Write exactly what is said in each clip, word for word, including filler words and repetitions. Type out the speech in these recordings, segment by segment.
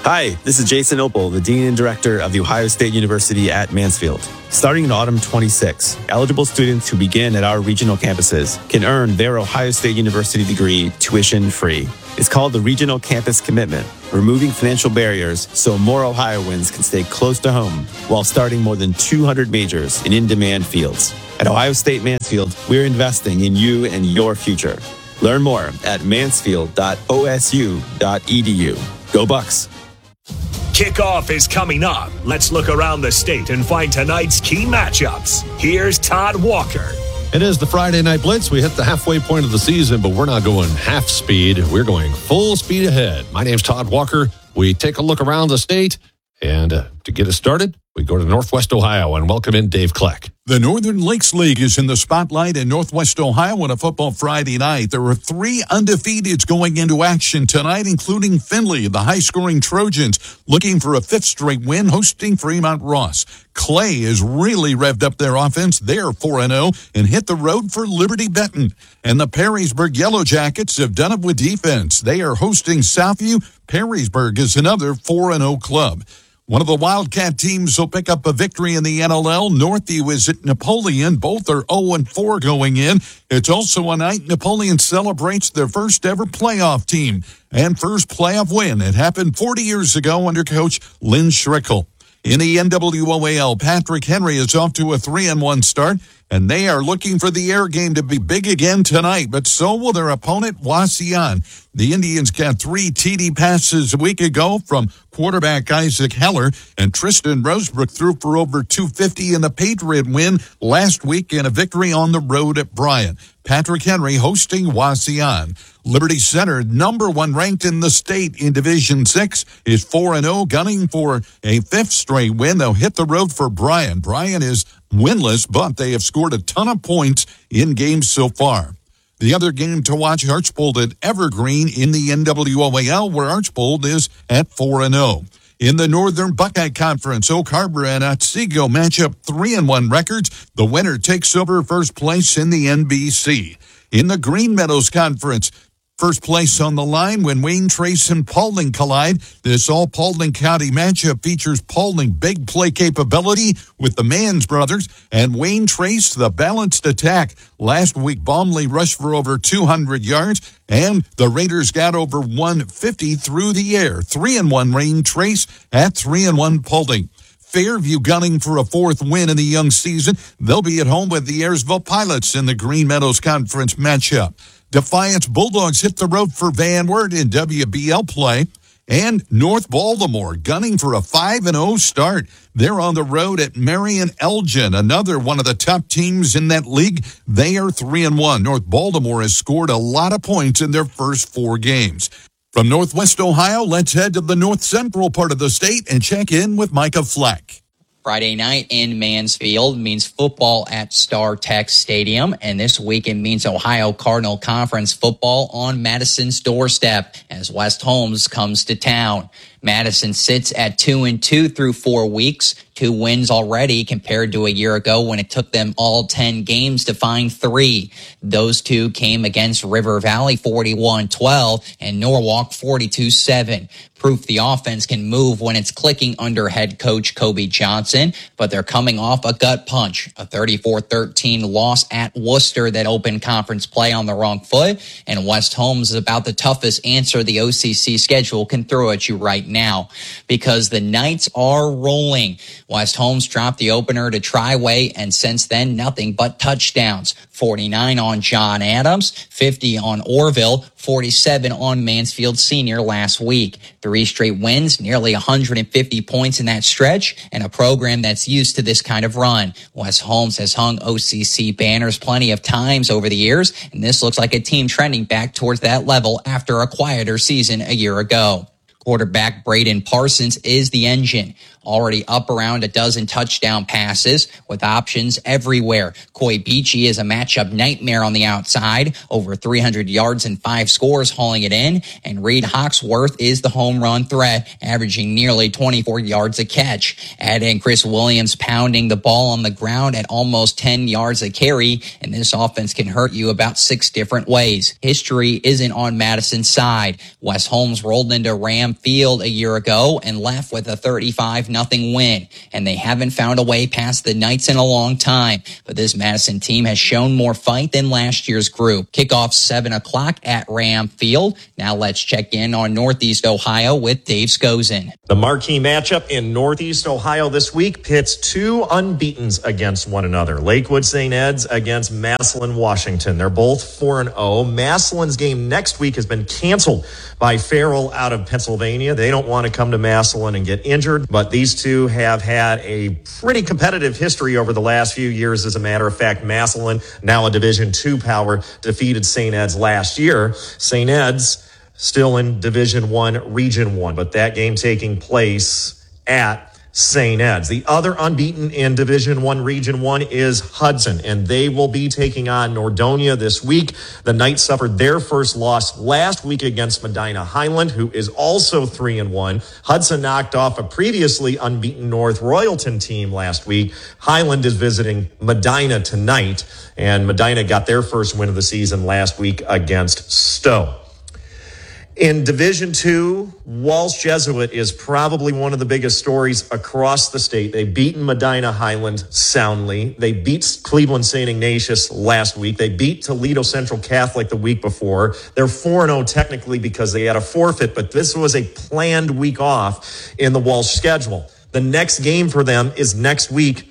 Hi, this is Jason Opel, the Dean and Director of The Ohio State University at Mansfield. Starting in autumn twenty-six, eligible students who begin at our regional campuses can earn their Ohio State University degree tuition-free. It's called the Regional Campus Commitment, removing financial barriers so more Ohioans can stay close to home while starting more than two hundred majors in in-demand fields. At Ohio State Mansfield, we're investing in you and your future. Learn more at mansfield dot o s u dot e d u. Go Bucks! Kickoff is coming up. Let's look around the state and find tonight's key matchups. Here's Todd Walker. It is the Friday Night Blitz. We hit the halfway point of the season, but we're not going half speed. We're going full speed ahead. My name's Todd Walker. We take a look around the state, and uh, to get us started, we go to Northwest Ohio and welcome in Dave Kleck. The Northern Lakes League is in the spotlight in Northwest Ohio on a football Friday night. There are three undefeateds going into action tonight, including Findlay, the high-scoring Trojans, looking for a fifth straight win, hosting Fremont Ross. Clay has really revved up their offense. They're four and oh and hit the road for Liberty Benton. And the Perrysburg Yellow Jackets have done it with defense. They are hosting Southview. Perrysburg is another four and oh club. One of the Wildcat teams will pick up a victory in the N L L. Northview is at Napoleon. Both are oh and four going in. It's also a night Napoleon celebrates their first ever playoff team and first playoff win. It happened forty years ago under coach Lynn Schrickle. In the N W O A L, Patrick Henry is off to a three and one start, and they are looking for the air game to be big again tonight, but so will their opponent, Wauseon. The Indians got three T D passes a week ago from quarterback Isaac Heller, and Tristan Rosebrook threw for over two fifty in the Patriot win last week in a victory on the road at Bryant. Patrick Henry hosting Wauseon. Liberty Center, number one ranked in the state in Division six, is four and oh, gunning for a fifth straight win. They'll hit the road for Bryant. Bryant is winless, but they have scored a ton of points in games so far. The other game to watch, Archbold at Evergreen in the N W O A L, where Archbold is at four and oh. In the Northern Buckeye Conference, Oak Harbor and Otsego match up three and one records. The winner takes over first place in the N B C. In the Green Meadows Conference, first place on the line when Wayne Trace and Paulding collide. This all-Paulding County matchup features Paulding big play capability with the Manns brothers and Wayne Trace the balanced attack. Last week, Baumley rushed for over two hundred yards, and the Raiders got over one fifty through the air. Three and one Wayne Trace at three and one Paulding. Fairview gunning for a fourth win in the young season. They'll be at home with the Ayersville Pilots in the Green Meadows Conference matchup. Defiance Bulldogs hit the road for Van Wert in W B L play. And North Baltimore gunning for a five and oh start. They're on the road at Marion Elgin, another one of the top teams in that league. They are three and one. North Baltimore has scored a lot of points in their first four games. From Northwest Ohio, let's head to the north central part of the state and check in with Micah Fleck. Friday night in Mansfield means football at Star Tech Stadium, and this weekend means Ohio Cardinal Conference football on Madison's doorstep as West Holmes comes to town. Madison sits at two and two through four weeks, two wins already compared to a year ago when it took them all ten games to find three. Those two came against River Valley forty-one twelve and Norwalk forty-two seven. Proof the offense can move when it's clicking under head coach Kobe Johnson, but they're coming off a gut punch, a thirty-four thirteen loss at Worcester that opened conference play on the wrong foot, and West Holmes is about the toughest answer the O C C schedule can throw at you right now, because the Knights are rolling. West Holmes dropped the opener to Triway, and since then, nothing but touchdowns. forty-nine on John Adams, fifty on Orville, forty-seven on Mansfield Senior last week. Three straight wins, nearly one hundred fifty points in that stretch, and a program that's used to this kind of run. West Holmes has hung O C C banners plenty of times over the years, and this looks like a team trending back towards that level after a quieter season a year ago. Quarterback Braden Parsons is the engine, already up around a dozen touchdown passes with options everywhere. Coy Beachy is a matchup nightmare on the outside, over three hundred yards and five scores hauling it in, and Reed Hawksworth is the home run threat, averaging nearly twenty-four yards a catch. Add in Chris Williams pounding the ball on the ground at almost ten yards a carry, and this offense can hurt you about six different ways. History isn't on Madison's side. West Holmes rolled into Ram Ram Field a year ago and left with a thirty-five nothing win. And they haven't found a way past the Knights in a long time. But this Madison team has shown more fight than last year's group. Kickoff seven o'clock at Ram Field. Now let's check in on Northeast Ohio with Dave Scozen. The marquee matchup in Northeast Ohio this week pits two unbeatens against one another. Lakewood Saint Ed's against Massillon Washington. They're both four and oh. Massillon's game next week has been canceled by Farrell out of Pennsylvania. They don't want to come to Massillon and get injured, but these two have had a pretty competitive history over the last few years. As a matter of fact, Massillon, now a Division two power, defeated Saint Ed's last year. Saint Ed's still in Division one, Region one, but that game taking place at Saint Ed's. The other unbeaten in Division one, Region one is Hudson, and they will be taking on Nordonia this week. The Knights suffered their first loss last week against Medina Highland, who is also three and one. Hudson knocked off a previously unbeaten North Royalton team last week. Highland is visiting Medina tonight, and Medina got their first win of the season last week against Stowe. In Division two, Walsh Jesuit is probably one of the biggest stories across the state. They've beaten Medina Highland soundly. They beat Cleveland Saint Ignatius last week. They beat Toledo Central Catholic the week before. They're four and oh technically because they had a forfeit, but this was a planned week off in the Walsh schedule. The next game for them is next week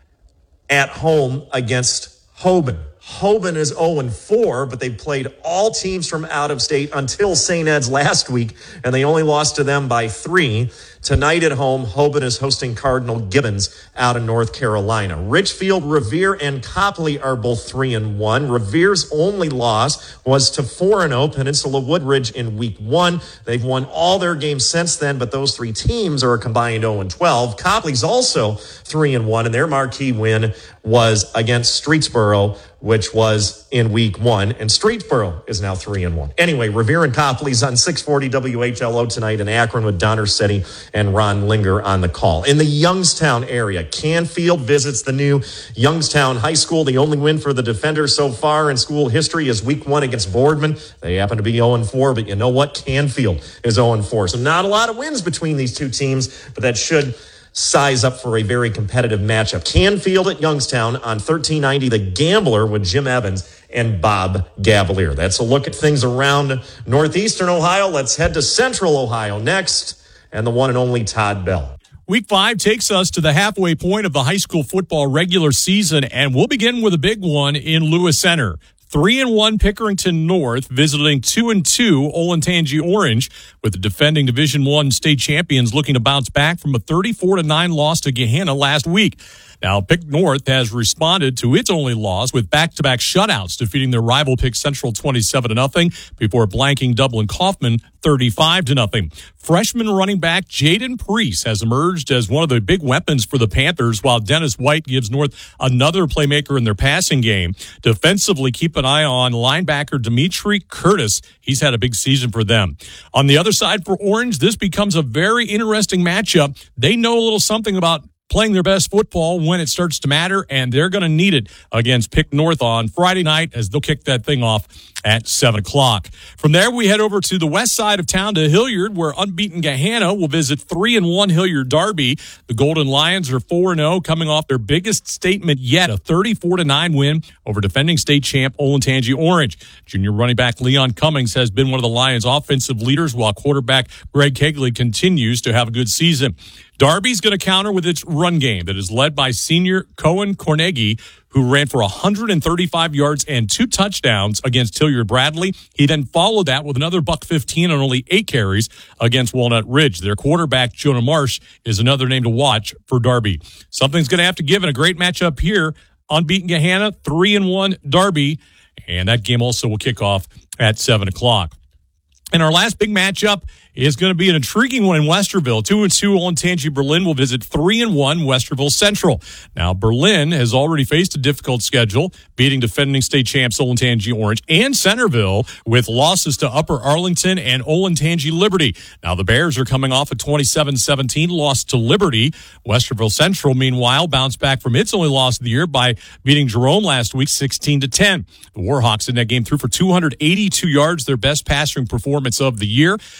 at home against Hoban. Hoban is oh and four, but they played all teams from out of state until Saint Ed's last week, and they only lost to them by three. Tonight at home, Hoban is hosting Cardinal Gibbons out of North Carolina. Richfield, Revere, and Copley are both three and one. Revere's only loss was to four and oh Peninsula Woodridge in week one. They've won all their games since then, but those three teams are a combined oh and twelve. Copley's also three and one, and their marquee win was against Streetsboro, which was in week one, and Streetsboro is now three and one. Anyway, Revere and Copley's on six forty W H L O tonight in Akron with Donner City and Ron Linger on the call. In the Youngstown area, Canfield visits the new Youngstown High School. The only win for the Defenders so far in school history is week one against Boardman. They happen to be oh and four, but you know what? Canfield is oh and four. So not a lot of wins between these two teams, but that should size up for a very competitive matchup. Canfield at Youngstown on thirteen ninety The Gambler with Jim Evans and Bob Gavalier. That's a look at things around northeastern Ohio. Let's head to central Ohio next, and the one and only Todd Bell. Week five takes us to the halfway point of the high school football regular season, and we'll begin with a big one in Lewis Center. Three and one Pickerington North visiting two and two Olentangy Orange, with the defending Division One state champions looking to bounce back from a thirty-four to nine loss to Gahanna last week. Now, Pick North has responded to its only loss with back-to-back shutouts, defeating their rival Pick Central twenty-seven to nothing before blanking Dublin Kaufman thirty-five to nothing. Freshman running back Jaden Priest has emerged as one of the big weapons for the Panthers, while Dennis White gives North another playmaker in their passing game. Defensively, keep an eye on linebacker Dimitri Curtis. He's had a big season for them. On the other side for Orange, this becomes a very interesting matchup. They know a little something about playing their best football when it starts to matter, and they're going to need it against Pick North on Friday night as they'll kick that thing off at seven o'clock. From there, we head over to the west side of town to Hilliard, where unbeaten Gahanna will visit three and one Hilliard Derby. The Golden Lions are four and oh, coming off their biggest statement yet, a thirty-four to nine win over defending state champ Olentangy Orange. Junior running back Leon Cummings has been one of the Lions' offensive leaders, while quarterback Greg Kegley continues to have a good season. Darby's going to counter with its run game that is led by senior Cohen Cornegi, who ran for one hundred thirty-five yards and two touchdowns against Hilliard Bradley. He then followed that with another buck fifteen on only eight carries against Walnut Ridge. Their quarterback, Jonah Marsh, is another name to watch for Darby. Something's going to have to give in a great matchup here. Unbeaten Gahanna, three and one Darby, and that game also will kick off at seven o'clock. And our last big matchup is going to be an intriguing one in Westerville. Two and two Olentangy Berlin will visit three and one Westerville Central. Now, Berlin has already faced a difficult schedule, beating defending state champs Olentangy Orange and Centerville with losses to Upper Arlington and Olentangy Liberty. Now, the Bears are coming off a twenty-seven seventeen loss to Liberty. Westerville Central, meanwhile, bounced back from its only loss of the year by beating Jerome last week sixteen to ten. The Warhawks in that game threw for two hundred eighty-two yards, their best passing performance of the year. Central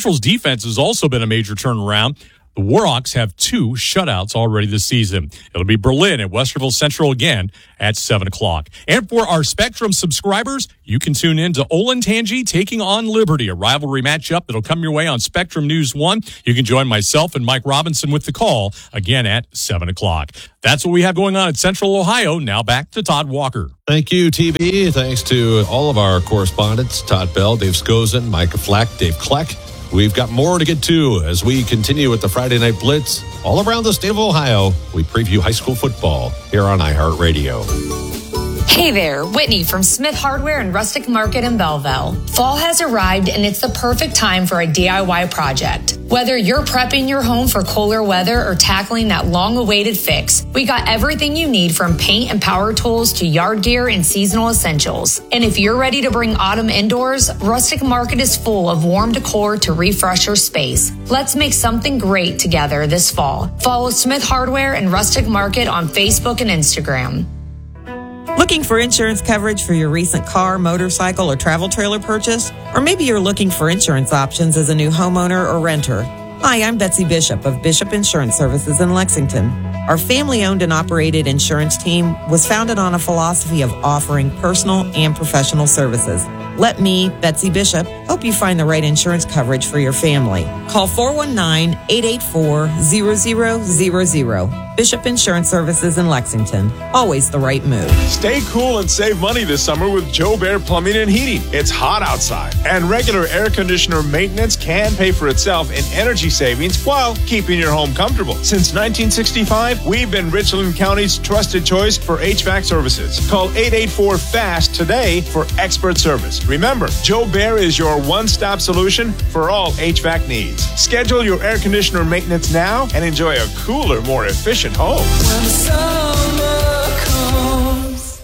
Central's defense has also been a major turnaround. The Warhawks have two shutouts already this season. It'll be Berlin at Westerville Central again at seven o'clock. And for our Spectrum subscribers, you can tune in to Olentangy taking on Liberty, a rivalry matchup that'll come your way on Spectrum News one. You can join myself and Mike Robinson with the call again at seven o'clock. That's what we have going on at Central Ohio. Now back to Todd Walker. Thank you, T V. Thanks to all of our correspondents, Todd Bell, Dave Skozin, Micah Flack, Dave Kleck. We've got more to get to as we continue with the Friday Night Blitz. All around the state of Ohio, we preview high school football here on iHeartRadio. Hey there, Whitney from Smith Hardware and Rustic Market in Belleville. Fall has arrived and it's the perfect time for a D I Y project. Whether you're prepping your home for cooler weather or tackling that long-awaited fix, we got everything you need from paint and power tools to yard gear and seasonal essentials. And if you're ready to bring autumn indoors, Rustic Market is full of warm decor to refresh your space. Let's make something great together this fall. Follow Smith Hardware and Rustic Market on Facebook and Instagram. Looking for insurance coverage for your recent car, motorcycle, or travel trailer purchase? Or maybe you're looking for insurance options as a new homeowner or renter. Hi, I'm Betsy Bishop of Bishop Insurance Services in Lexington. Our family-owned and operated insurance team was founded on a philosophy of offering personal and professional services. Let me, Betsy Bishop, help you find the right insurance coverage for your family. Call four one nine, eight eight four, zero zero zero zero. Bishop Insurance Services in Lexington. Always the right move. Stay cool and save money this summer with Joe Bear Plumbing and Heating. It's hot outside, and regular air conditioner maintenance can pay for itself in energy savings while keeping your home comfortable. Since nineteen sixty-five, we've been Richland County's trusted choice for H V A C services. Call eight eight four, F A S T today for expert service. Remember, Joe Bear is your one-stop solution for all H V A C needs. Schedule your air conditioner maintenance now and enjoy a cooler, more efficient home. When the summer comes.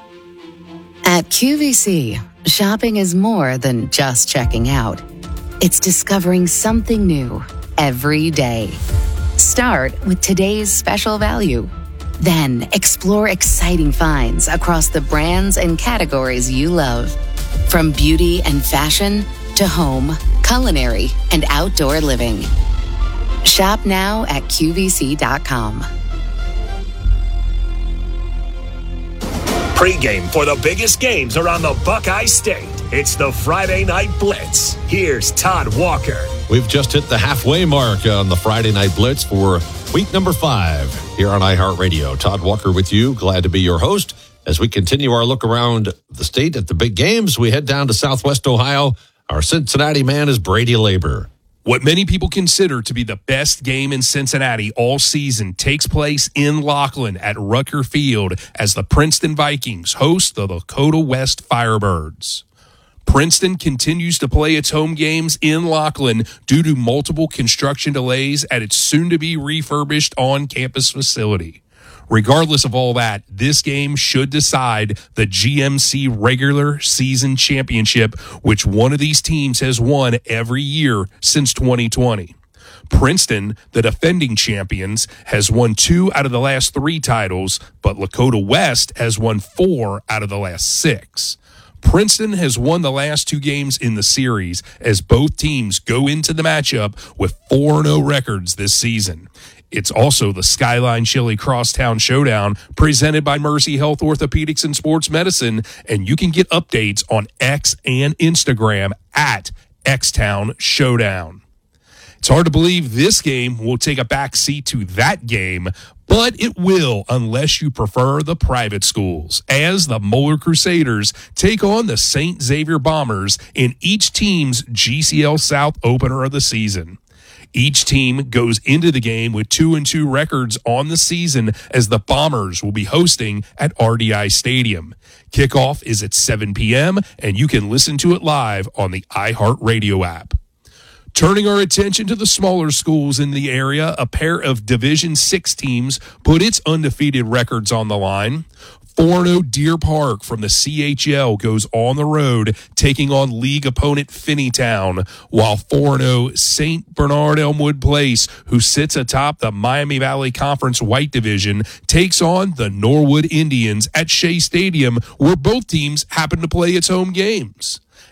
At Q V C, shopping is more than just checking out. It's discovering something new every day. Start with today's special value. Then explore exciting finds across the brands and categories you love. From beauty and fashion to home, culinary, and outdoor living. Shop now at Q V C dot com. Pre-game for the biggest games around the Buckeye State. It's the Friday Night Blitz. Here's Todd Walker. We've just hit the halfway mark on the Friday Night Blitz for week number five here on iHeartRadio. Todd Walker with you. Glad to be your host. As we continue our look around the state at the big games, we head down to Southwest Ohio. Our Cincinnati man is Brady Labor. What many people consider to be the best game in Cincinnati all season takes place in Laughlin at Rucker Field as the Princeton Vikings host the Lakota West Firebirds. Princeton continues to play its home games in Laughlin due to multiple construction delays at its soon-to-be refurbished on-campus facility. Regardless of all that, this game should decide the G M C regular season championship, which one of these teams has won every year since twenty twenty. Princeton, the defending champions, has won two out of the last three titles, but Lakota West has won four out of the last six. Princeton has won the last two games in the series as both teams go into the matchup with four and oh records this season. It's also the Skyline Chili Crosstown Showdown presented by Mercy Health Orthopedics and Sports Medicine, and you can get updates on X and Instagram at Xtown Showdown. It's hard to believe this game will take a back seat to that game, but it will unless you prefer the private schools, as the Moeller Crusaders take on the Saint Xavier Bombers in each team's G C L South opener of the season. Each team goes into the game with two and two records on the season as the Bombers will be hosting at R D I Stadium. Kickoff is at seven p.m. and you can listen to it live on the iHeartRadio app. Turning our attention to the smaller schools in the area, a pair of Division six teams put its undefeated records on the line. four and oh Deer Park from the C H L goes on the road, taking on league opponent Finneytown, while four and oh Saint Bernard Elmwood Place, who sits atop the Miami Valley Conference White Division, takes on the Norwood Indians at Shea Stadium, where both teams happen to play its home games.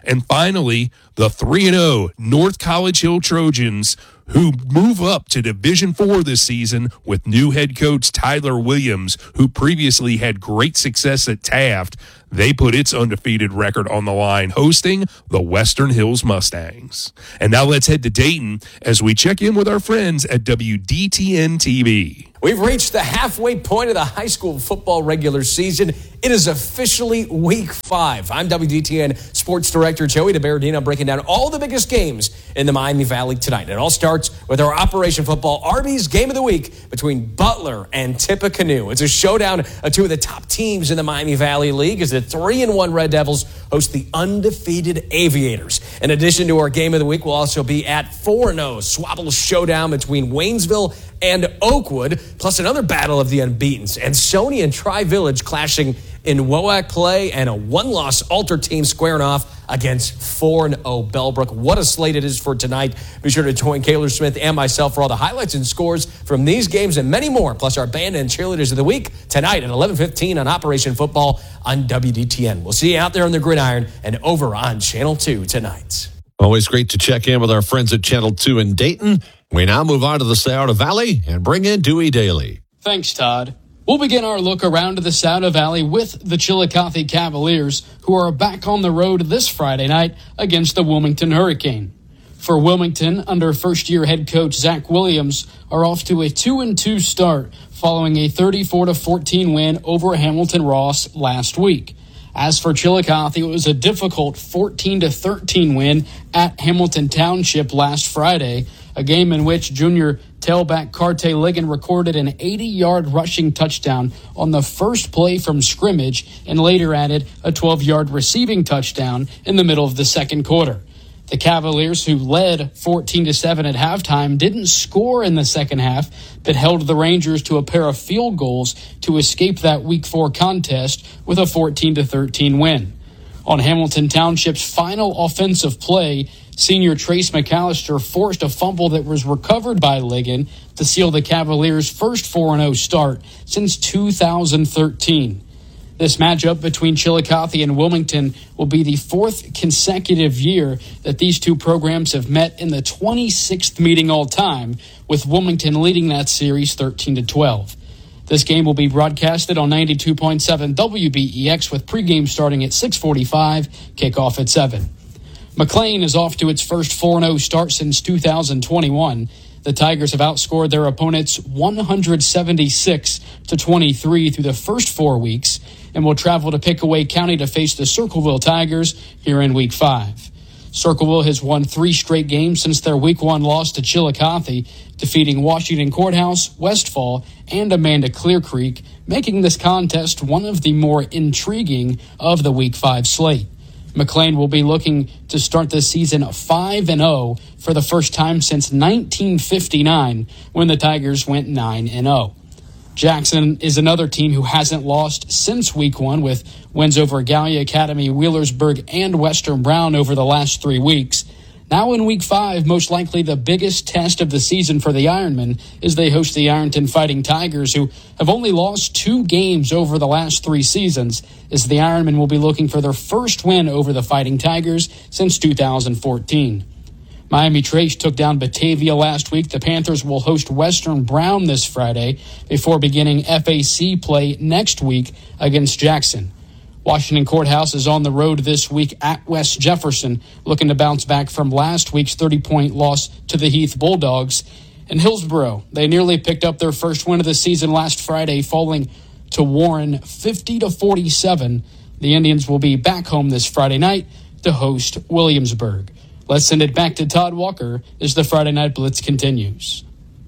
And finally, the three and oh North College Hill Trojans, who move up to Division four this season with new head coach Tyler Williams, who previously had great success at Taft. They put its undefeated record on the line, hosting the Western Hills Mustangs. And now let's head to Dayton as we check in with our friends at W D T N T V. We've reached the halfway point of the high school football regular season. It is officially week five. I'm W D T N Sports Director Joey DeBardino breaking down all the biggest games in the Miami Valley tonight. It all starts with our Operation Football Arby's Game of the Week between Butler and Tippecanoe. It's a showdown of two of the top teams in the Miami Valley League as the three and one Red Devils host the undefeated Aviators. In addition to our Game of the Week, we'll also be at four and oh Swabble showdown between Waynesville and Oakwood, plus another battle of the unbeatens. And Sony and Tri-Village clashing in WOAC play, and a one-loss Alter team squaring off against four and oh Bellbrook. What a slate it is for tonight. Be sure to join Kaylor Smith and myself for all the highlights and scores from these games and many more, plus our band and cheerleaders of the week tonight at eleven fifteen on Operation Football on W D T N. We'll see you out there on the gridiron and over on Channel two tonight. Always great to check in with our friends at Channel two in Dayton. We now move on to the Scioto Valley and bring in Dewey Daly. Thanks, Todd. We'll begin our look around the Scioto Valley with the Chillicothe Cavaliers, who are back on the road this Friday night against the Wilmington Hurricane. For Wilmington, under first-year head coach Zach Williams, are off to a two and two start following a thirty-four to fourteen win over Hamilton Ross last week. As for Chillicothe, it was a difficult fourteen to thirteen win at Hamilton Township last Friday, a game in which junior tailback Carte Ligon recorded an eighty-yard rushing touchdown on the first play from scrimmage and later added a twelve-yard receiving touchdown in the middle of the second quarter. The Cavaliers, who led fourteen to seven at halftime, didn't score in the second half, but held the Rangers to a pair of field goals to escape that Week four contest with a fourteen to thirteen win. On Hamilton Township's final offensive play, senior Trace McAllister forced a fumble that was recovered by Ligon to seal the Cavaliers' first four and oh start since two thousand thirteen. This matchup between Chillicothe and Wilmington will be the fourth consecutive year that these two programs have met in the twenty-sixth meeting all time, with Wilmington leading that series thirteen to twelve. This game will be broadcasted on ninety-two point seven W B E X with pregame starting at six forty-five, kickoff at seven. McLean is off to its first four and oh start since two thousand twenty-one. The Tigers have outscored their opponents one hundred seventy-six to twenty-three through the first four weeks and will travel to Pickaway County to face the Circleville Tigers here in Week five. Circleville has won three straight games since their Week one loss to Chillicothe, defeating Washington Courthouse, Westfall, and Amanda Clear Creek, making this contest one of the more intriguing of the Week five slate. McLean will be looking to start the season five and oh for the first time since nineteen fifty-nine, when the Tigers went nine and oh. Jackson is another team who hasn't lost since Week one, with wins over Gallia Academy, Wheelersburg, and Western Brown over the last three weeks. Now in Week five, most likely the biggest test of the season for the Ironmen, as they host the Ironton Fighting Tigers, who have only lost two games over the last three seasons, as the Ironmen will be looking for their first win over the Fighting Tigers since two thousand fourteen. Miami Trace took down Batavia last week. The Panthers will host Western Brown this Friday before beginning F A C play next week against Jackson. Washington Courthouse is on the road this week at West Jefferson, looking to bounce back from last week's thirty-point loss to the Heath Bulldogs. And Hillsboro, they nearly picked up their first win of the season last Friday, falling to Warren fifty to forty-seven. The Indians will be back home this Friday night to host Williamsburg. Let's send it back to Todd Walker as the Friday Night Blitz continues.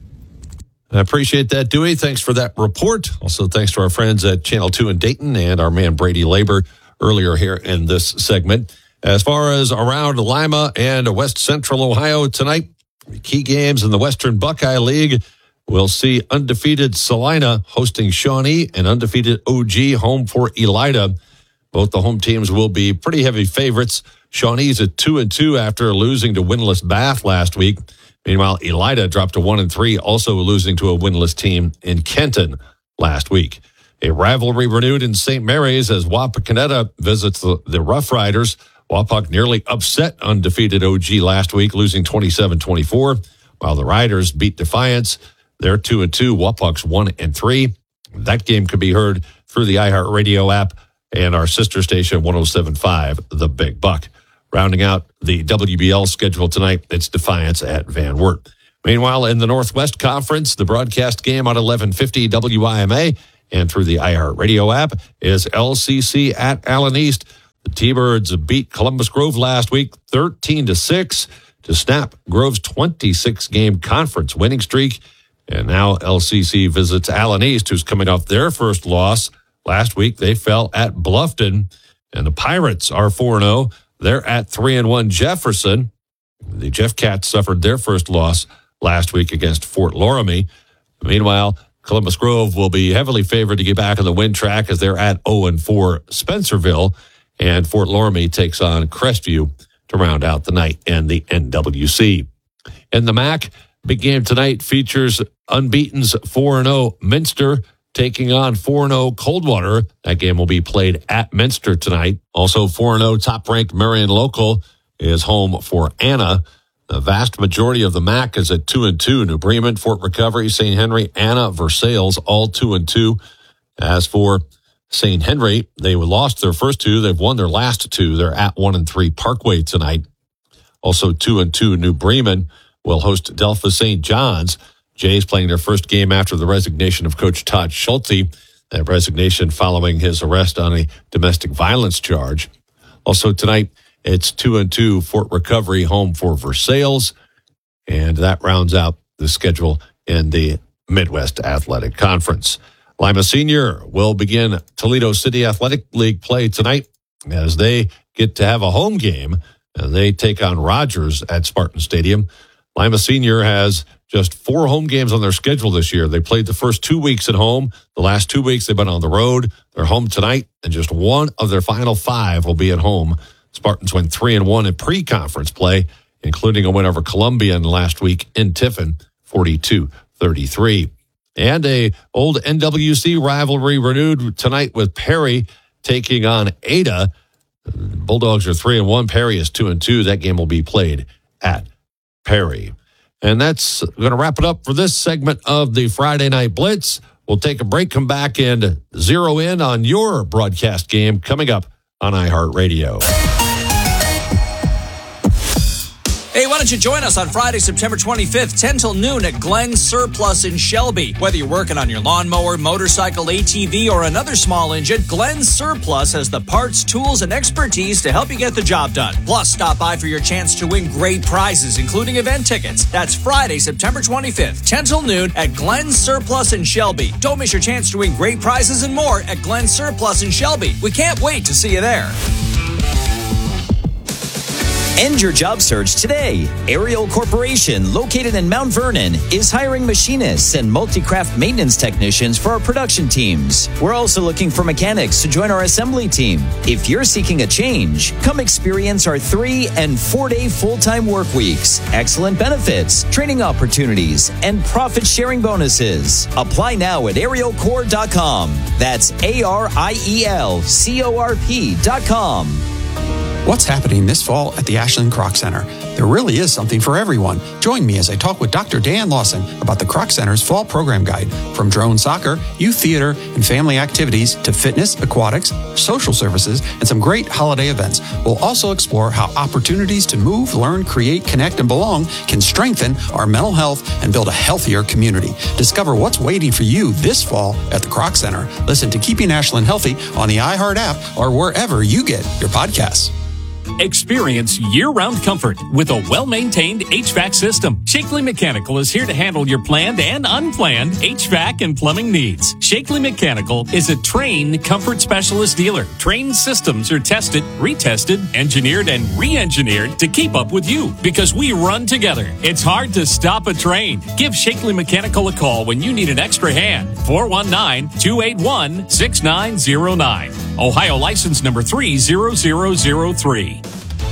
I appreciate that, Dewey. Thanks for that report. Also, thanks to our friends at Channel two in Dayton and our man Brady Labor earlier here in this segment. As far as around Lima and West Central Ohio tonight, key games in the Western Buckeye League. We'll see undefeated Salina hosting Shawnee and undefeated O G home for Elida. Both the home teams will be pretty heavy favorites. Shawnee's at two and two after losing to winless Bath last week. Meanwhile, Elida dropped to one and three, also losing to a winless team in Kenton last week. A rivalry renewed in Saint Mary's as Wapakoneta visits the, the Rough Riders. Wapak nearly upset undefeated O G last week, losing twenty-seven twenty-four, while the Riders beat Defiance. They're two and two. Wapak's one and three. That game can be heard through the iHeartRadio app and our sister station one oh seven point five, The Big Buck. Rounding out the W B L schedule tonight, it's Defiance at Van Wert. Meanwhile, in the Northwest Conference, the broadcast game on eleven fifty W I M A and through the iHeartRadio app is L C C at Allen East. The T-Birds beat Columbus Grove last week thirteen to six to snap Grove's twenty-six game conference winning streak. And now L C C visits Allen East, who's coming off their first loss. Last week, they fell at Bluffton. And the Pirates are four and oh. They're at three and one Jefferson. The Jeff Cats suffered their first loss last week against Fort Loramie. Meanwhile, Columbus Grove will be heavily favored to get back on the win track as they're at oh and four Spencerville. And Fort Loramie takes on Crestview to round out the night and the N W C. In the M A C, big game tonight features unbeaten's four and oh Minster taking on four and oh Coldwater. That game will be played at Minster tonight. Also, four and oh top-ranked Marion Local is home for Anna. The vast majority of the M A C is at two and two. New Bremen, Fort Recovery, Saint Henry, Anna, Versailles, all two and two. As for Saint Henry, they lost their first two. They've won their last two. They're at one and three Parkway tonight. Also two and two New Bremen will host Delphos Saint John's. Jays playing their first game after the resignation of Coach Todd Schulte. That resignation following his arrest on a domestic violence charge. Also tonight, it's two and two Fort Recovery home for Versailles. And that rounds out the schedule in the Midwest Athletic Conference. Lima Senior will begin Toledo City Athletic League play tonight as they get to have a home game. And they take on Rogers at Spartan Stadium. Lima Senior has just four home games on their schedule this year. They played the first two weeks at home. The last two weeks they've been on the road. They're home tonight, and just one of their final five will be at home. Spartans went three and one in pre-conference play, including a win over Columbian last week in Tiffin, forty-two thirty-three. And a old N W C rivalry renewed tonight with Perry taking on Ada. Bulldogs are three and one. Perry is two and two. That game will be played at Perry. And that's going to wrap it up for this segment of the Friday Night Blitz. We'll take a break, come back, and zero in on your broadcast game coming up on iHeartRadio. Hey, why don't you join us on Friday, September twenty-fifth, ten till noon at Glenn's Surplus in Shelby. Whether you're working on your lawnmower, motorcycle, A T V, or another small engine, Glenn's Surplus has the parts, tools, and expertise to help you get the job done. Plus, stop by for your chance to win great prizes, including event tickets. That's Friday, September twenty-fifth, ten till noon at Glenn's Surplus in Shelby. Don't miss your chance to win great prizes and more at Glenn's Surplus in Shelby. We can't wait to see you there. End your job search today. Ariel Corporation, located in Mount Vernon, is hiring machinists and multi-craft maintenance technicians for our production teams. We're also looking for mechanics to join our assembly team. If you're seeking a change, come experience our three and four-day full-time work weeks, excellent benefits, training opportunities, and profit-sharing bonuses. Apply now at ariel corp dot com. That's A R I E L C O R P dot com. What's happening this fall at the Ashland Kroc Center? There really is something for everyone. Join me as I talk with Doctor Dan Lawson about the Kroc Center's fall program guide. From drone soccer, youth theater, and family activities to fitness, aquatics, social services, and some great holiday events. We'll also explore how opportunities to move, learn, create, connect, and belong can strengthen our mental health and build a healthier community. Discover what's waiting for you this fall at the Kroc Center. Listen to Keeping Ashland Healthy on the iHeart app or wherever you get your podcasts. Experience year-round comfort with a well-maintained H V A C system. Shakely Mechanical is here to handle your planned and unplanned H V A C and plumbing needs. Shakely Mechanical is a trained comfort specialist dealer. Trained systems are tested, retested, engineered, and re-engineered to keep up with you because we run together. It's hard to stop a train. Give Shakely Mechanical a call when you need an extra hand. four one nine, two eight one, six nine zero nine. Ohio license number three zero zero zero three.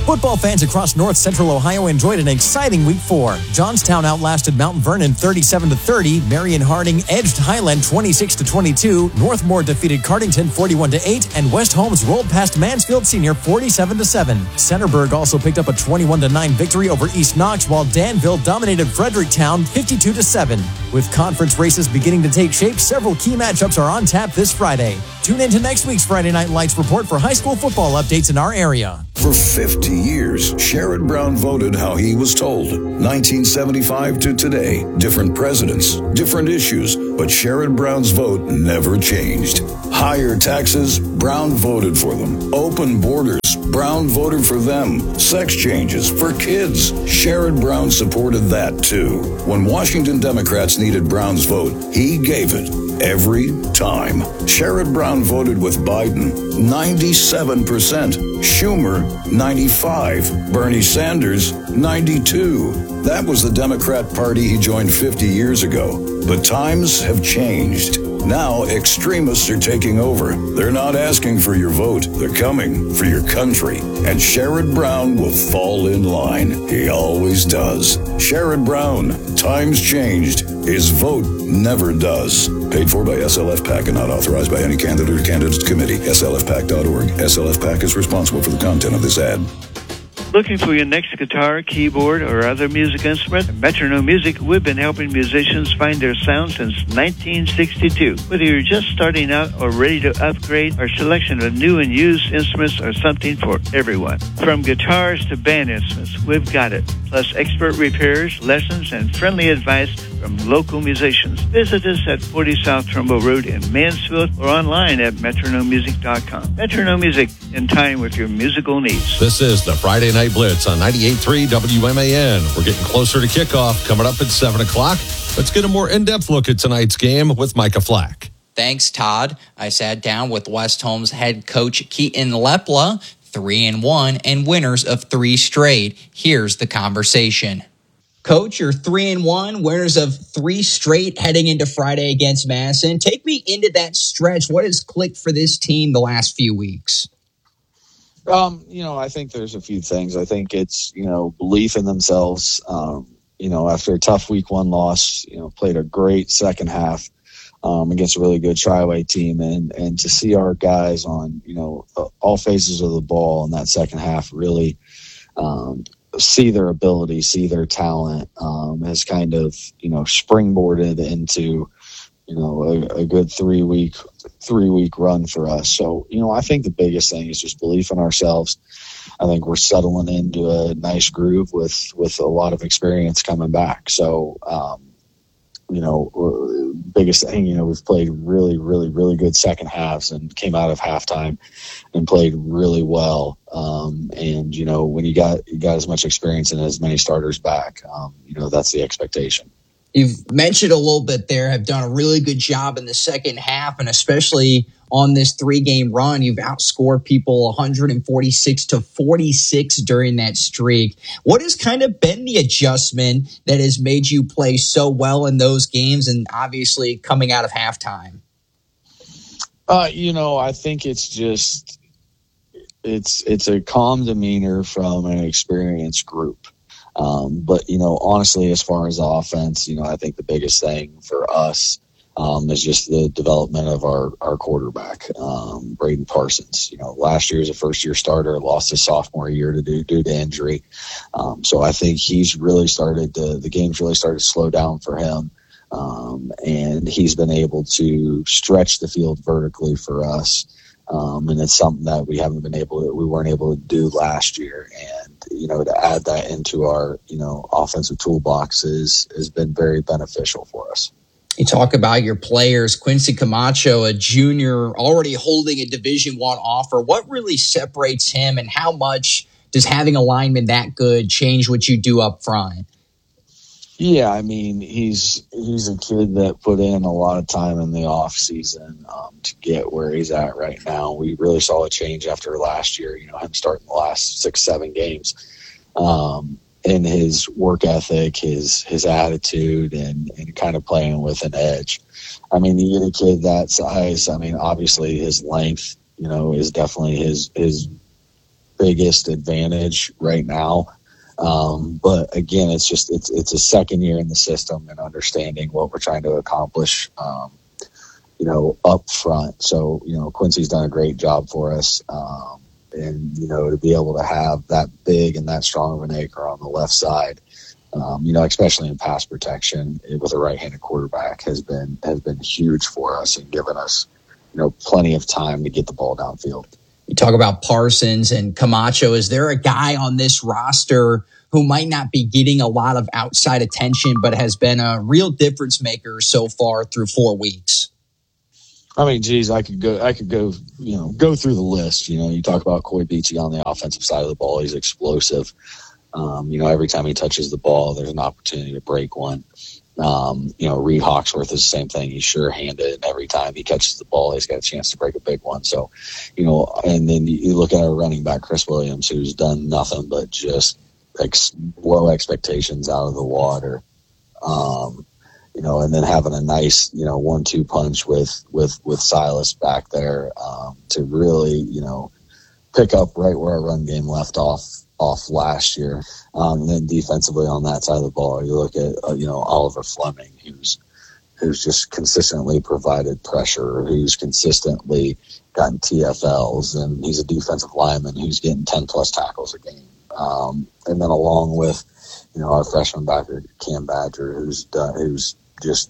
Football fans across north central Ohio enjoyed an exciting week four. Johnstown outlasted Mount Vernon thirty-seven to thirty. Marion Harding edged Highland twenty-six to twenty-two. Northmore defeated Cardington forty-one to eight, and West Holmes rolled past Mansfield Senior forty-seven to seven. Centerburg also picked up a twenty-one to nine victory over East Knox, while Danville dominated Fredericktown fifty-two to seven. With conference races beginning to take shape, several key matchups are on tap this Friday. Tune in to next week's Friday Night Lights report for high school football updates in our area. For fifty years, Sherrod Brown voted how he was told. nineteen seventy-five to today, different presidents, different issues, but Sherrod Brown's vote never changed. Higher taxes, Brown voted for them. Open borders, Brown voted for them. Sex changes for kids, Sherrod Brown supported that too. When Washington Democrats needed Brown's vote, he gave it. Every time. Sherrod Brown voted with Biden, ninety-seven percent. Schumer, ninety-five. Bernie Sanders, ninety-two. That was the Democrat Party he joined fifty years ago. But times have changed. Now extremists are taking over. They're not asking for your vote. They're coming for your country. And Sherrod Brown will fall in line. He always does. Sherrod Brown. Times changed. His vote never does. Paid for by S L F PAC and not authorized by any candidate or candidates committee. S L F PAC dot org. S L F PAC is responsible for the content of this ad. Looking for your next guitar, keyboard, or other music instrument? At Metronome Music, we've been helping musicians find their sound since nineteen sixty-two. Whether you're just starting out or ready to upgrade, our selection of new and used instruments are something for everyone. From guitars to band instruments, we've got it. Plus expert repairs, lessons, and friendly advice from local musicians. Visit us at forty South Trumbull Road in Mansfield or online at metronome music dot com. Metronome Music, in time with your musical needs. This is the Friday Night Blitz on ninety-eight point three W M A N. We're getting closer to kickoff, coming up at seven o'clock. Let's get a more in-depth look at tonight's game with Micah Flack. Thanks, Todd. I sat down with West Holmes head coach Keaton Lepla, three and one, and winners of three straight. Here's the conversation. Coach, you're three and one, winners of three straight heading into Friday against Madison. Take me into that stretch. What has clicked for this team the last few weeks? Um, you know, I think there's a few things. I think it's, you know, belief in themselves. Um, you know, after a tough week one loss, you know, played a great second half um, against a really good Tri-Way team. And, and to see our guys on, you know, all phases of the ball in that second half really um, see their ability, see their talent um, has kind of, you know, springboarded into, you know, a, a good three week, three week run for us. So, you know, I think the biggest thing is just belief in ourselves. I think we're settling into a nice groove with, with a lot of experience coming back. So, um, you know, biggest thing, you know, we've played really, really, really good second halves and came out of halftime and played really well. Um, and, you know, when you got, you got as much experience and as many starters back, um, you know, that's the expectation. You've mentioned a little bit there, have done a really good job in the second half, and especially on this three-game run, you've outscored people one forty-six to forty-six during that streak. What has kind of been the adjustment that has made you play so well in those games and obviously coming out of halftime? Uh, you know, I think it's just it's it's a calm demeanor from an experienced group. Um, but, you know, honestly, as far as the offense, you know, I think the biggest thing for us um, is just the development of our, our quarterback, um, Braden Parsons. You know, last year as a first-year starter, lost his sophomore year to do, due to injury. Um, so I think he's really started to, the game's really started to slow down for him. Um, and he's been able to stretch the field vertically for us. Um, and it's something that we haven't been able to, we weren't able to do last year. And, you know, to add that into our, you know, offensive toolbox is, has been very beneficial for us. You talk about your players, Quincy Camacho, a junior already holding a Division One offer. What really separates him, and how much does having a lineman that good change what you do up front? Yeah, I mean, he's he's a kid that put in a lot of time in the off season um, to get where he's at right now. We really saw a change after last year, you know, him starting the last six, seven games, um, in his work ethic, his his attitude, and, and kind of playing with an edge. I mean, you get a kid that size, I mean, obviously his length, you know, is definitely his his biggest advantage right now. Um, but again, it's just it's it's a second year in the system and understanding what we're trying to accomplish, um, you know, up front. So, you know, Quincy's done a great job for us. Um, and, you know, to be able to have that big and that strong of an acre on the left side, um, you know, especially in pass protection with a right-handed quarterback has been has been huge for us and given us, you know, plenty of time to get the ball downfield. You talk about Parsons and Camacho. Is there a guy on this roster who might not be getting a lot of outside attention, but has been a real difference maker so far through four weeks? I mean, geez, I could go, I could go, you know, go through the list. You know, you talk about Coy Beachy on the offensive side of the ball. He's explosive. Um, you know, every time he touches the ball, there's an opportunity to break one. Um, you know, Reed Hawksworth is the same thing. He's sure-handed, and every time he catches the ball, he's got a chance to break a big one. So, you know, and then you look at our running back, Chris Williams, who's done nothing but just ex- blow expectations out of the water. Um, you know, and then having a nice, you know, one two punch with, with, with Silas back there um, to really, you know, pick up right where our run game left off off last year. Um, and then defensively on that side of the ball, you look at, uh, you know, Oliver Fleming, who's who's just consistently provided pressure, who's consistently gotten T F Ls, and he's a defensive lineman who's getting ten-plus tackles a game. Um, and then along with, you know, our freshman backer, Cam Badger, who's done, who's just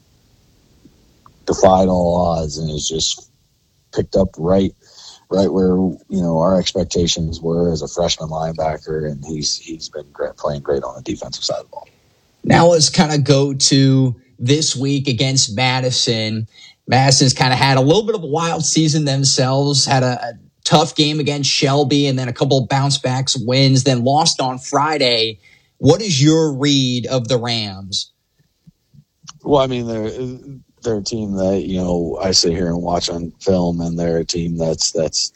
defied all odds and has just picked up right right where, you know, our expectations were as a freshman linebacker, and he's he's been great, playing great on the defensive side of the ball. Now let's kind of go to this week against Madison. Madison's kind of had a little bit of a wild season themselves, had a, a tough game against Shelby, and then a couple of bounce backs wins, then lost on Friday. What is your read of the Rams? Well, I mean, they're they're a team that, you know, I sit here and watch on film, and they're a team that's that's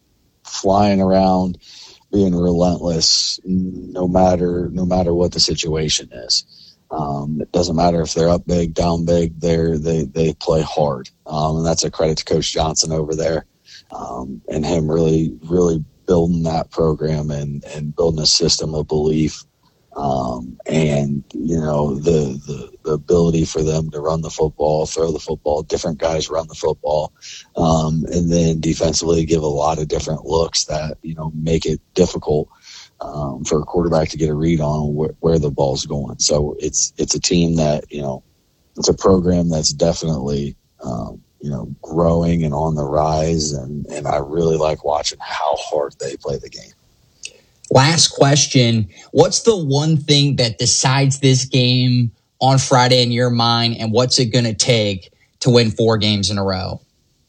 flying around, being relentless, no matter no matter what the situation is. Um, it doesn't matter if they're up big, down big. They're they they play hard, um, and that's a credit to Coach Johnson over there, um, and him really really building that program and and building a system of belief. Um, and, you know, the, the, the ability for them to run the football, throw the football, different guys run the football, um, and then defensively give a lot of different looks that, you know, make it difficult, um, for a quarterback to get a read on where, where the ball's going. So it's, it's a team that, you know, it's a program that's definitely, um, you know, growing and on the rise. And, and I really like watching how hard they play the game. Last question. What's the one thing that decides this game on Friday in your mind, and what's it going to take to win four games in a row?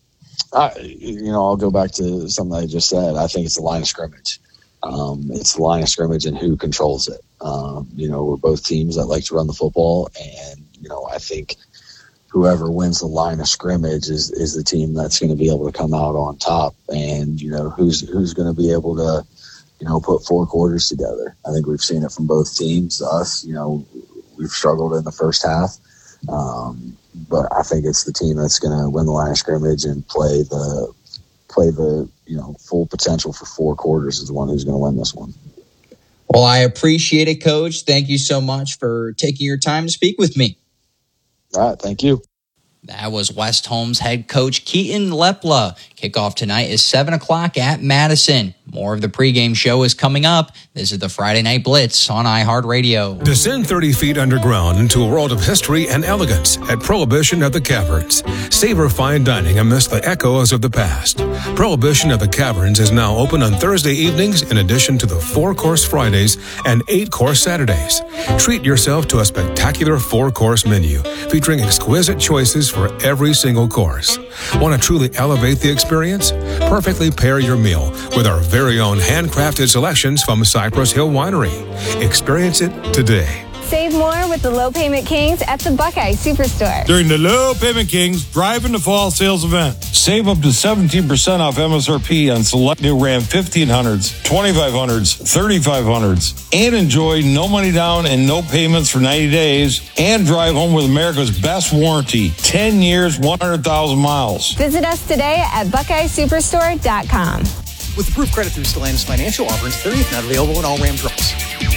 I, you know, I'll go back to something I just said. I think it's the line of scrimmage. Um, it's the line of scrimmage and who controls it. Um, you know, we're both teams that like to run the football, and, you know, I think whoever wins the line of scrimmage is, is the team that's going to be able to come out on top. And, you know, who's who's going to be able to, you know, put four quarters together. I think we've seen it from both teams. Us, you know, we've struggled in the first half. Um, but I think it's the team that's going to win the line of scrimmage and play the, play the, you know, full potential for four quarters is the one who's going to win this one. Well, I appreciate it, Coach. Thank you so much for taking your time to speak with me. All right. Thank you. That was West Holmes head coach Keaton Lepla. Kickoff tonight is seven o'clock at Madison. More of the pregame show is coming up. This is the Friday Night Blitz on iHeartRadio. Descend thirty feet underground into a world of history and elegance at Prohibition at the Caverns. Savor fine dining amidst the echoes of the past. Prohibition at the Caverns is now open on Thursday evenings in addition to the four-course Fridays and eight-course Saturdays. Treat yourself to a spectacular four-course menu featuring exquisite choices for every single course. Want to truly elevate the experience? Perfectly pair your meal with our very own handcrafted selections from Cypress Hill Winery. Experience it today. Save more with the Low Payment Kings at the Buckeye Superstore. During the Low Payment Kings Drive in the Fall sales event, save up to seventeen percent off M S R P on select new Ram fifteen hundreds, twenty-five hundreds, thirty-five hundreds, and enjoy no money down and no payments for ninety days, and drive home with America's best warranty, ten years, one hundred thousand miles. Visit us today at Buckeye Superstore dot com. With approved credit through Stellantis Financial, offering thirtieth, not available in all Ram trucks.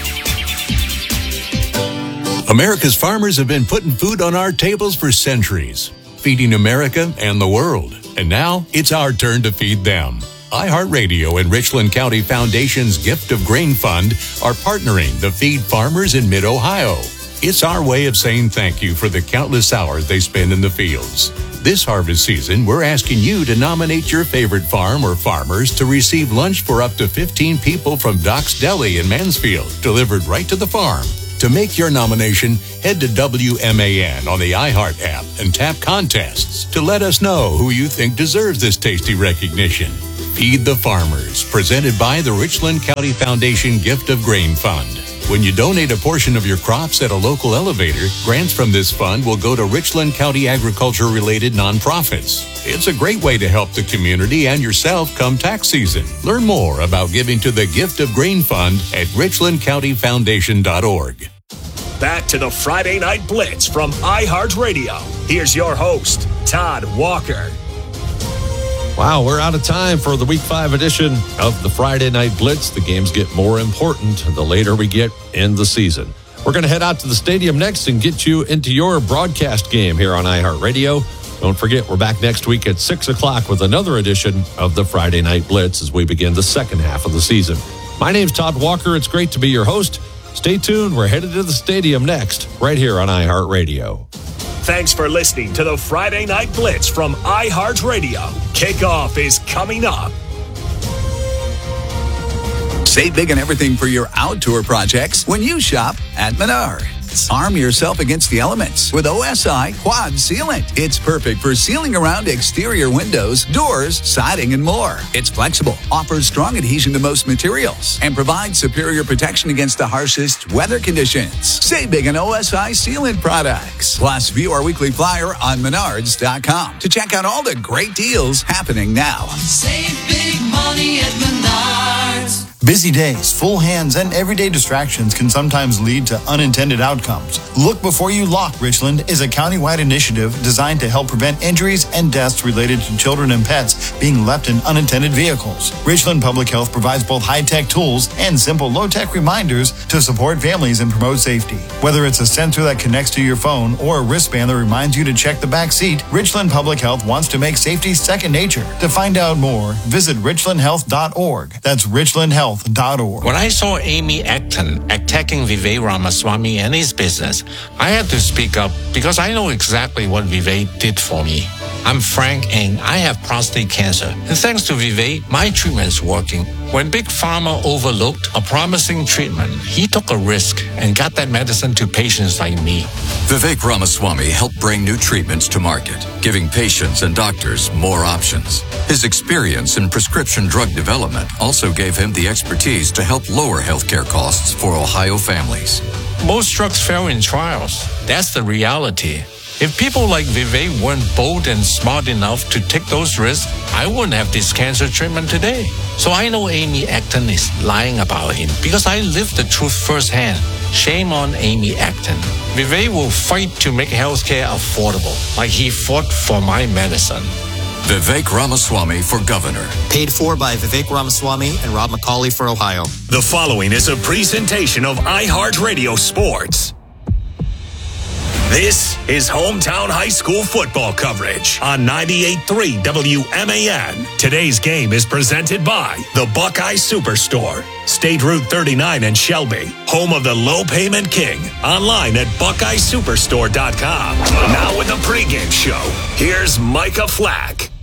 America's farmers have been putting food on our tables for centuries, feeding America and the world. And now it's our turn to feed them. iHeartRadio and Richland County Foundation's Gift of Grain Fund are partnering to feed farmers in mid-Ohio. It's our way of saying thank you for the countless hours they spend in the fields. This harvest season, we're asking you to nominate your favorite farm or farmers to receive lunch for up to fifteen people from Doc's Deli in Mansfield, delivered right to the farm. To make your nomination, head to W M A N on the iHeart app and tap contests to let us know who you think deserves this tasty recognition. Feed the Farmers, presented by the Richland County Foundation Gift of Grain Fund. When you donate a portion of your crops at a local elevator, grants from this fund will go to Richland County agriculture-related nonprofits. It's a great way to help the community and yourself come tax season. Learn more about giving to the Gift of Grain Fund at richland county foundation dot org. Back to the Friday Night Blitz from iHeartRadio. Here's your host, Todd Walker. Wow, we're out of time for the Week five edition of the Friday Night Blitz. The games get more important the later we get in the season. We're going to head out to the stadium next and get you into your broadcast game here on iHeartRadio. Don't forget, we're back next week at six o'clock with another edition of the Friday Night Blitz as we begin the second half of the season. My name's Todd Walker. It's great to be your host. Stay tuned. We're headed to the stadium next, right here on iHeartRadio. Thanks for listening to the Friday Night Blitz from iHeartRadio. Kickoff is coming up. Save big on everything for your outdoor projects when you shop at Menards. Arm yourself against the elements with O S I Quad Sealant. It's perfect for sealing around exterior windows, doors, siding, and more. It's flexible, offers strong adhesion to most materials, and provides superior protection against the harshest weather conditions. Save big on O S I Sealant products. Plus, view our weekly flyer on menards dot com to check out all the great deals happening now. Save big money at Menards. Busy days, full hands, and everyday distractions can sometimes lead to unintended outcomes. Look Before You Lock Richland is a countywide initiative designed to help prevent injuries and deaths related to children and pets being left in unintended vehicles. Richland Public Health provides both high-tech tools and simple low-tech reminders to support families and promote safety. Whether it's a sensor that connects to your phone or a wristband that reminds you to check the back seat, Richland Public Health wants to make safety second nature. To find out more, visit richland health dot org. That's richland health dot org. When I saw Amy Acton attacking Vivek Ramaswamy and his business, I had to speak up because I know exactly what Vivek did for me. I'm Frank and I have prostate cancer. And thanks to Vivek, my treatment's working. When Big Pharma overlooked a promising treatment, he took a risk and got that medicine to patients like me. Vivek Ramaswamy helped bring new treatments to market, giving patients and doctors more options. His experience in prescription drug development also gave him the expertise to help lower healthcare costs for Ohio families. Most drugs fail in trials. That's the reality. If people like Vivek weren't bold and smart enough to take those risks, I wouldn't have this cancer treatment today. So I know Amy Acton is lying about him because I lived the truth firsthand. Shame on Amy Acton. Vivek will fight to make healthcare affordable, like he fought for my medicine. Vivek Ramaswamy for governor. Paid for by Vivek Ramaswamy and Rob McCauley for Ohio. The following is a presentation of iHeartRadio Sports. This is hometown high school football coverage on ninety-eight point three W M A N. Today's game is presented by the Buckeye Superstore, State Route thirty-nine in Shelby, home of the Low Payment King. Online at buckeye superstore dot com. Now with the pregame show, here's Micah Flack.